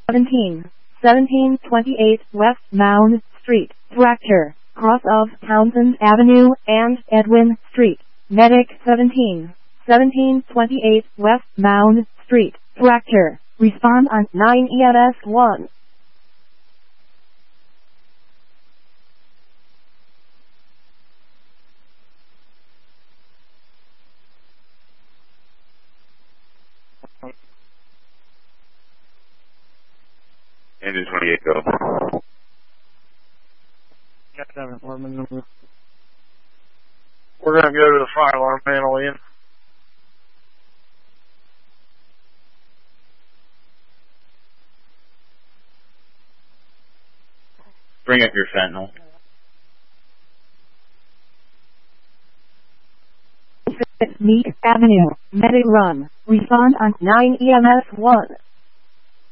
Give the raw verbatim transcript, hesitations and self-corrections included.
seventeen, seventeen twenty-eight West Mound Street, Director, cross of Townsend Avenue and Edwin Street. Medic seventeen, seventeen twenty-eight West Mound Street, Director, respond on nine E M S one. Engine twenty-eight, go. Got that apartment number. We're going to go to the fire alarm panel, Ian. Bring up your fentanyl. Meek Avenue, Medic Run, respond on nine E M S one.